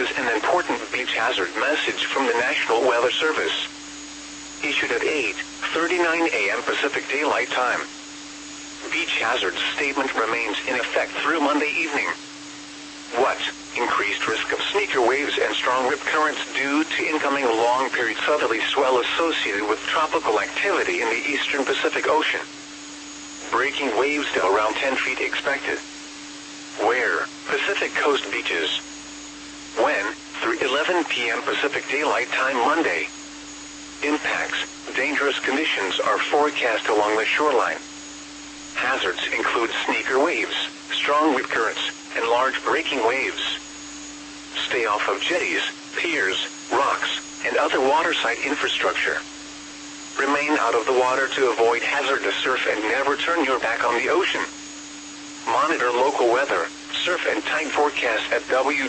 is an important beach hazard message from the National Weather Service. Issued at 8:39 a.m. Pacific Daylight Time. Beach hazard statement remains in effect through Monday evening. What? Increased risk of sneaker waves and strong rip currents due to incoming long-period southerly swell associated with tropical activity in the eastern Pacific Ocean. Breaking waves to around 10 feet expected. Where? Pacific Coast beaches. When? Through 11 p.m. Pacific Daylight Time Monday. Impacts. Dangerous conditions are forecast along the shoreline. Hazards include sneaker waves, strong rip currents, and large breaking waves. Stay off of jetties, piers, rocks, and other waterside infrastructure. Remain out of the water to avoid hazardous surf and never turn your back on the ocean. Monitor local weather, surf and tide forecasts at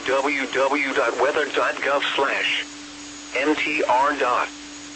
www.weather.gov/mtr.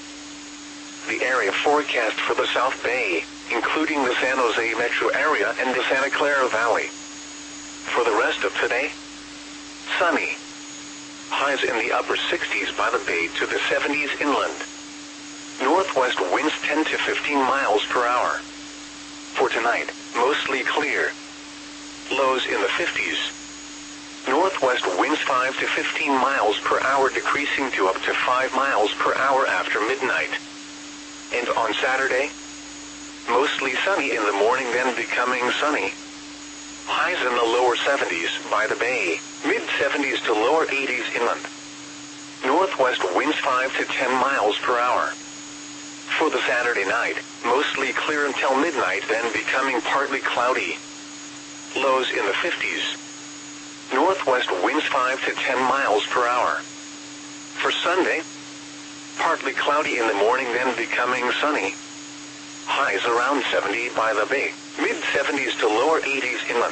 The area forecast for the South Bay, including the San Jose metro area and the Santa Clara Valley. For the rest of today, sunny. Highs in the upper 60s by the bay to the 70s inland. Northwest winds 10 to 15 miles per hour. For tonight, mostly clear. Lows in the 50s. Northwest winds 5 to 15 miles per hour decreasing to up to 5 miles per hour after midnight. And on Saturday, mostly sunny in the morning then becoming sunny. Highs in the lower 70s by the bay, mid-70s to lower 80s inland. Northwest winds 5 to 10 miles per hour. For the Saturday night, mostly clear until midnight then becoming partly cloudy. Lows in the 50s. Northwest winds 5 to 10 miles per hour. For Sunday, partly cloudy in the morning then becoming sunny. Highs around 70 by the bay, mid-70s to lower 80s inland.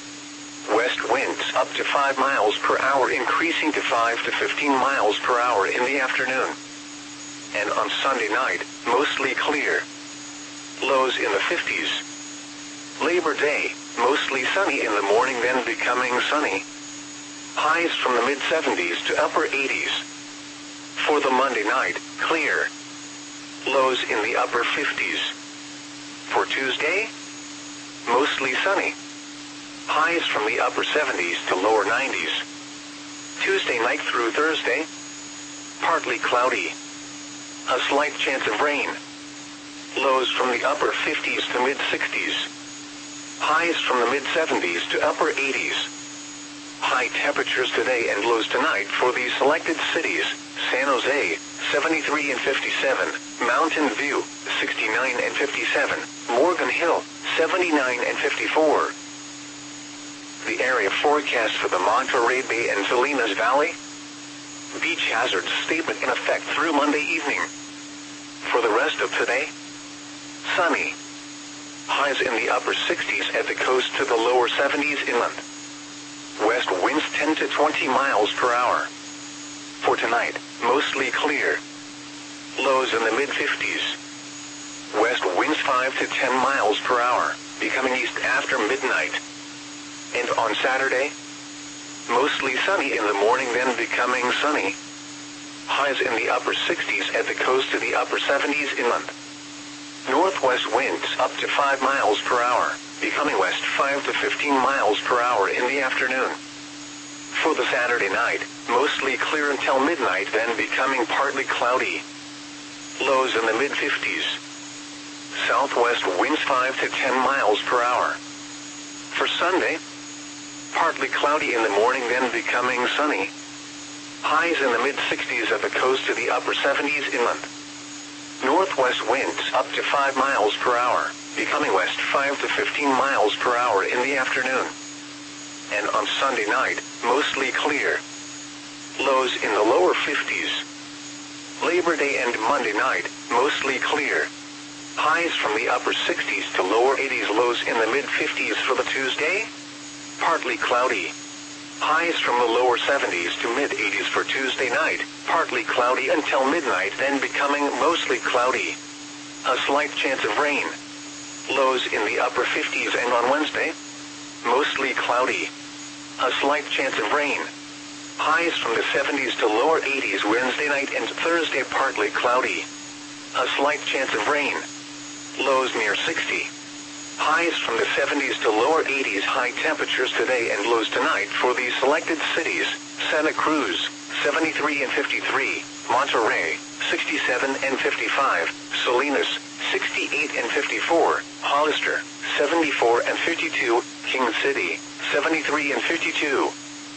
West winds up to 5 miles per hour increasing to 5 to 15 miles per hour in the afternoon. And on Sunday night, mostly clear. Lows in the 50s. Labor Day, mostly sunny in the morning then becoming sunny. Highs from the mid-70s to upper 80s. For the Monday night, clear. Lows in the upper 50s. For Tuesday, mostly sunny. Highs from the upper 70s to lower 90s. Tuesday night through Thursday, partly cloudy. A slight chance of rain. Lows from the upper 50s to mid-60s. Highs from the mid-70s to upper 80s. High temperatures today and lows tonight for these selected cities: San Jose, 73 and 57, Mountain View, 69 and 57, Morgan Hill, 79 and 54. The area forecast for the Monterey Bay and Salinas Valley. Beach hazard statement in effect through Monday evening. For the rest of today, sunny. Highs in the upper 60s at the coast to the lower 70s inland. West winds 10 to 20 miles per hour. For tonight, mostly clear. Lows in the mid-50s. West winds 5 to 10 miles per hour, becoming east after midnight. And on Saturday, mostly sunny in the morning then becoming sunny. Highs in the upper 60s at the coast to the upper 70s inland. Northwest winds up to 5 miles per hour, becoming west 5 to 15 miles per hour in the afternoon. For the Saturday night, mostly clear until midnight then becoming partly cloudy. Lows in the mid-50s. Southwest winds 5 to 10 miles per hour. For Sunday, partly cloudy in the morning then becoming sunny. Highs in the mid-60s at the coast to the upper 70s inland. Northwest winds up to 5 miles per hour, becoming west 5 to 15 miles per hour in the afternoon. And on Sunday night, mostly clear. Lows in the lower 50s. Labor Day and Monday night, mostly clear. Highs from the upper 60s to lower 80s, lows in the mid-50s for the Tuesday. Partly cloudy. Highs from the lower 70s to mid-80s for Tuesday night, partly cloudy until midnight, then becoming mostly cloudy. A slight chance of rain. Lows in the upper 50s, and on Wednesday, mostly cloudy. A slight chance of rain. Highs from the 70s to lower 80s Wednesday night and Thursday partly cloudy. A slight chance of rain. Lows near 60. Highs from the 70s to lower 80s high temperatures today and lows tonight for these selected cities: Santa Cruz, 73 and 53, Monterey, 67 and 55, Salinas, 68 and 54, Hollister, 74 and 52, King City, 73 and 52.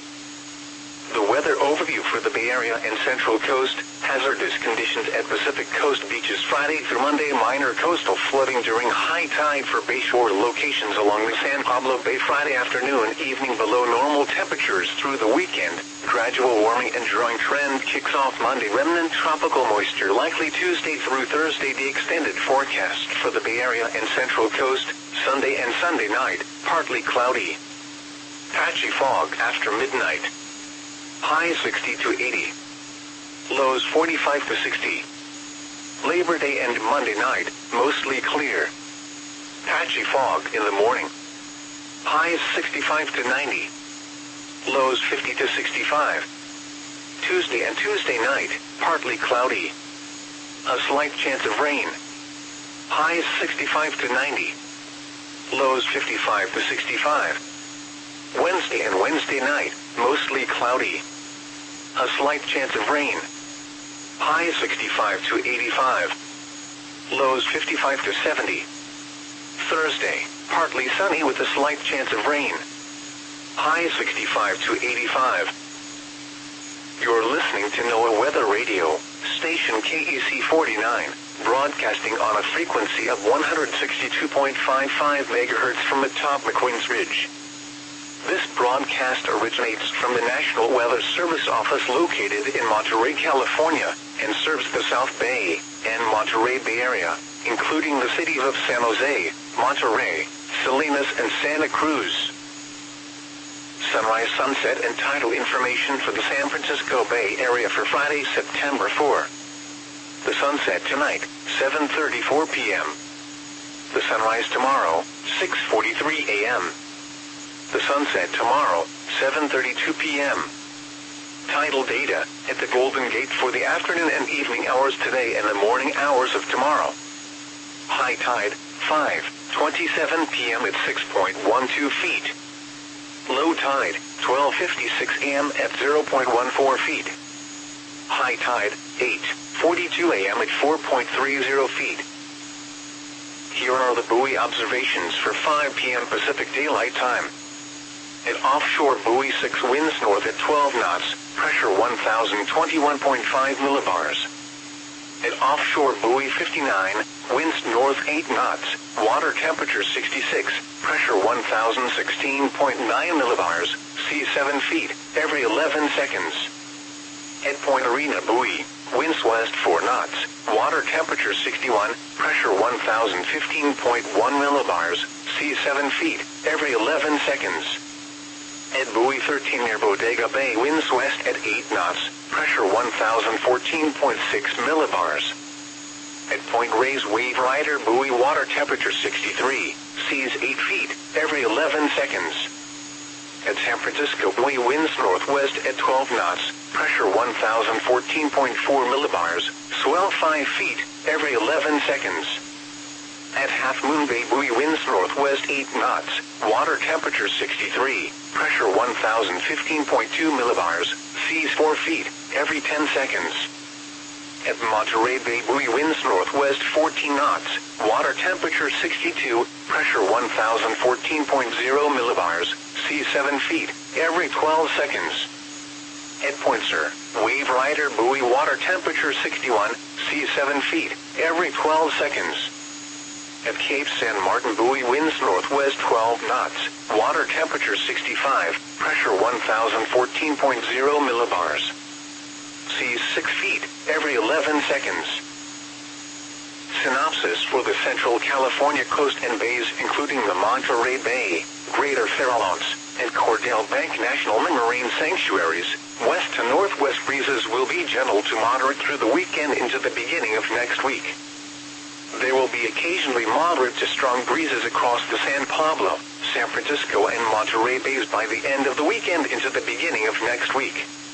The weather overview for the Bay Area and Central Coast: hazardous conditions at Pacific Coast beaches Friday through Monday. Minor coastal flooding during high tide for bayshore locations along the San Pablo Bay Friday afternoon, evening below normal temperatures through the weekend. Gradual warming and drying trend kicks off Monday. Remnant tropical moisture likely Tuesday through Thursday. The extended forecast for the Bay Area and Central Coast: Sunday and Sunday night, partly cloudy. Patchy fog after midnight. Highs 60 to 80. Lows 45 to 60. Labor Day and Monday night, mostly clear. Patchy fog in the morning. Highs 65 to 90. Lows 50 to 65. Tuesday and Tuesday night, partly cloudy. A slight chance of rain. Highs 65 to 90. Lows 55 to 65. Wednesday and Wednesday night, mostly cloudy. A slight chance of rain. Highs 65 to 85. Lows 55 to 70. Thursday, partly sunny with a slight chance of rain. Highs 65 to 85. You're listening to NOAA Weather Radio, station KEC 49, broadcasting on a frequency of 162.55 MHz from atop McQueen's Ridge. This broadcast originates from the National Weather Service office located in Monterey, California, and serves the South Bay and Monterey Bay Area, including the cities of San Jose, Monterey, Salinas, and Santa Cruz. Sunrise, sunset, and tidal information for the San Francisco Bay Area for Friday, September 4. The sunset tonight, 7:34 p.m. The sunrise tomorrow, 6:43 a.m. The sunset tomorrow, 7:32 p.m. Tidal data at the Golden Gate for the afternoon and evening hours today and the morning hours of tomorrow. High tide, 5:27 p.m. at 6.12 feet. Low tide, 12:56 a.m. at 0.14 feet. High tide, 8:42 a.m. at 4.30 feet. Here are the buoy observations for 5 p.m. Pacific Daylight Time. At offshore buoy 6, winds north at 12 knots, pressure 1021.5 millibars. At offshore buoy 59, winds north 8 knots, water temperature 66, pressure 1016.9 millibars, sea 7 feet, every 11 seconds. At Point Arena buoy, winds west 4 knots, water temperature 61, pressure 1015.1 millibars, sea 7 feet, every 11 seconds. At buoy 13 near Bodega Bay, winds west at 8 knots, pressure 1014.6 millibars. At Point Reyes Wave Rider buoy, water temperature 63, seas 8 feet, every 11 seconds. At San Francisco buoy, winds northwest at 12 knots, pressure 1014.4 millibars, swell 5 feet, every 11 seconds. At Half Moon Bay buoy, winds northwest 8 knots, water temperature 63, pressure 1015.2 millibars, seas 4 feet, every 10 seconds. At Monterey Bay buoy, winds northwest 14 knots, water temperature 62, pressure 1014.0 millibars, seas 7 feet, every 12 seconds. At Point Sur, Wave Rider buoy, water temperature 61, seas 7 feet, every 12 seconds. At Cape San Martin buoy, winds northwest 12 knots, water temperature 65, pressure 1014.0 millibars. Seas 6 feet, every 11 seconds. Synopsis for the Central California coast and bays, including the Monterey Bay, Greater Farallones, and Cordell Bank National Marine Sanctuaries. West to northwest breezes will be gentle to moderate through the weekend into the beginning of next week. There will be occasionally moderate to strong breezes across the San Pablo, San Francisco, and Monterey Bays by the end of the weekend into the beginning of next week.